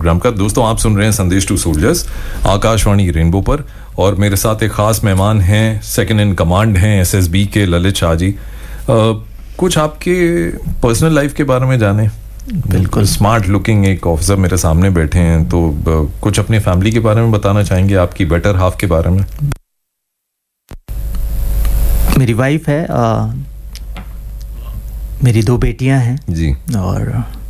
Programme का। दोस्तों, आप सुन रहे हैं संदेश टू सोल्जर्स आकाशवाणी रेनबो पर, और मेरे साथ एक खास मेहमान हैं, सेकंड इन कमांड हैं एसएसबी के ललित शाह जी। कुछ आपके पर्सनल लाइफ के बारे में जाने। बिल्कुल। स्मार्ट लुकिंग एक ऑफिसर मेरे सामने बैठे हैं, तो कुछ अपनी फैमिली के बारे में बताना चाहेंगे, आपकी बेटर हाफ के बारे में? मेरी वाइफ है, मेरी 2 बेटियां हैं जी, और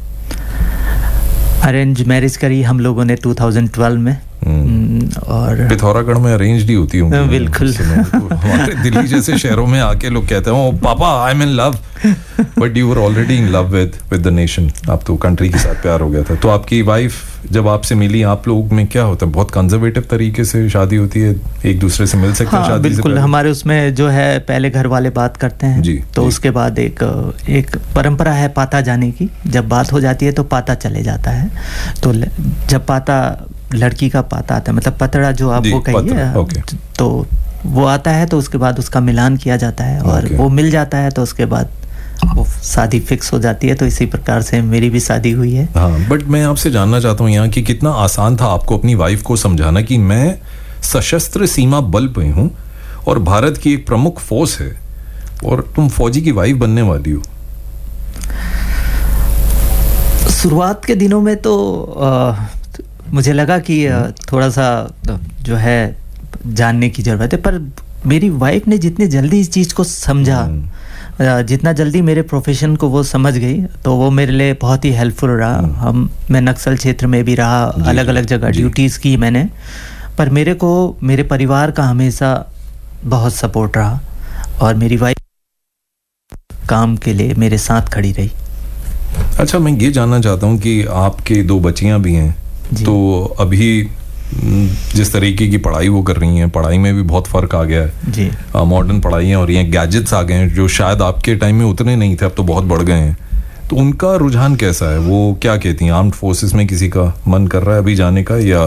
अरेंज मैरिज करी हम लोगों ने 2012 में। और पिथौरागढ़ में अरेंज्ड ही होती होंगी। बिल्कुल। हमारे दिल्ली जैसे शहरों में आके लोग कहते हैं, ओ पापा I am in love, but you were already in love with the nation. आप तो कंट्री के साथ प्यार हो गया था। तो आपकी वाइफ जब आपसे मिली, आप लोग में क्या होता है, बहुत कंजर्वेटिव तरीके से शादी होती है, एक दूसरे से मिल सकते हैं? हाँ, शादी बिल्कुल। हमारे उसमें जो है पहले घर वाले बात करते हैं जी, तो जी। उसके बाद एक परंपरा है पाता जाने की। जब बात हो जाती है तो पाता चले जाता है। तो जब पाता, लड़की का पाता आता है, मतलब पतड़ा जो आप वो कहिए, तो वो आता है, तो उसके बाद उसका मिलान किया जाता है, और वो मिल जाता है, तो उसके बाद वो शादी फिक्स हो जाती है। तो इसी प्रकार से मेरी भी शादी हुई है। हाँ, बट मैं आपसे जानना चाहता हूँ यहाँ कि कितना आसान था आपको अपनी वाइफ को समझाना कि मैं सशस्त्र सीमा बल पे हूँ और भारत की एक प्रमुख फोर्स है और तुम फौजी की वाइफ बनने वाली हो? शुरुआत के दिनों में तो मुझे लगा कि थोड़ा सा जो है जानने की जरूरत है, पर मेरी वाइफ ने जितनी जल्दी इस चीज़ को समझा, जितना जल्दी मेरे प्रोफेशन को वो समझ गई, तो वो मेरे लिए बहुत ही हेल्पफुल रहा। मैं नक्सल क्षेत्र में भी रहा, अलग अलग जगह ड्यूटीज़ की मैंने, पर मेरे को मेरे परिवार का हमेशा बहुत सपोर्ट रहा, और मेरी वाइफ काम के लिए मेरे साथ खड़ी रही। अच्छा, मैं ये जानना चाहता हूँ कि आपके 2 बच्चियाँ भी हैं, तो अभी जिस तरीके की पढ़ाई वो कर रही हैं, पढ़ाई में भी बहुत फर्क आ गया है जी। मॉडर्न पढ़ाई है, और ये गैजेट्स आ गए हैं जो शायद आपके टाइम में उतने नहीं थे, अब तो बहुत बढ़ गए हैं। तो उनका रुझान कैसा है? वो क्या कहती हैं? आर्म्ड फोर्सेस में किसी का मन कर रहा है अभी जाने का, या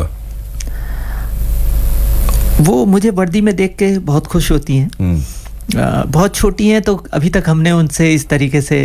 वो मुझे वर्दी में देख के बहुत खुश होती हैं? बहुत छोटी हैं, तो अभी तक हमने उनसे इस तरीके से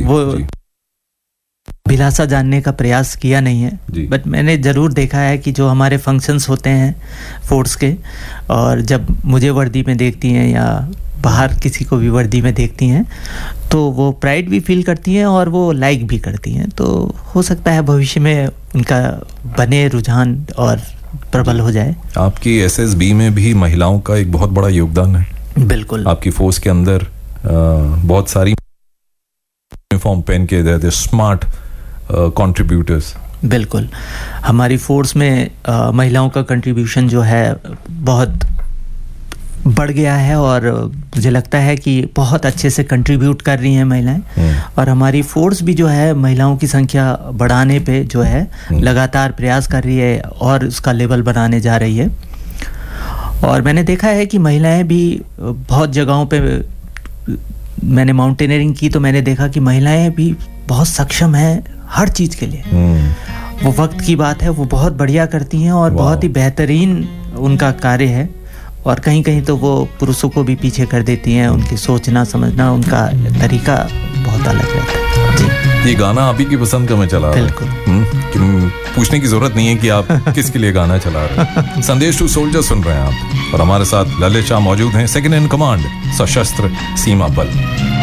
अभिलाषा जानने का प्रयास किया नहीं है, बट मैंने ज़रूर देखा है कि जो हमारे फंक्शंस होते हैं फोर्स के, और जब मुझे वर्दी में देखती हैं या बाहर किसी को भी वर्दी में देखती हैं, तो वो प्राइड भी फील करती हैं और वो लाइक भी करती हैं। तो हो सकता है भविष्य में उनका बने रुझान और प्रबल हो जाए। आपकी एसएसबी में भी महिलाओं का एक बहुत बड़ा योगदान है। बिल्कुल। आपकी फोर्स के अंदर बहुत सारी यूनिफॉर्म पहन के स्मार्ट कंट्रीब्यूटर्स। बिल्कुल, हमारी फोर्स में महिलाओं का कंट्रीब्यूशन जो है बहुत बढ़ गया है, और मुझे लगता है कि बहुत अच्छे से कंट्रीब्यूट कर रही हैं महिलाएं, और हमारी फोर्स भी जो है महिलाओं की संख्या बढ़ाने पे जो है लगातार प्रयास कर रही है और उसका लेवल बनाने जा रही है। और मैंने देखा है कि महिलाएं भी बहुत जगहों पे, मैंने माउंटेनियरिंग की तो मैंने देखा कि महिलाएं भी बहुत सक्षम हैं हर चीज़ के लिए। वो वक्त की बात है, वो बहुत बढ़िया करती हैं और बहुत ही बेहतरीन उनका कार्य है, और कहीं कहीं तो वो पुरुषों को भी पीछे कर देती हैं। उनकी सोचना समझना, उनका तरीका बहुत अलग रहता है जी। ये गाना आप ही की पसंद का मैं चला रहा हूँ, पूछने की जरूरत नहीं है कि आप किसके लिए गाना चला रहे हैं। संदेश टू सोल्जर सुन रहे हैं आप, और हमारे साथ ललित शाह मौजूद हैं, सेकंड इन कमांड सशस्त्र सीमा बल।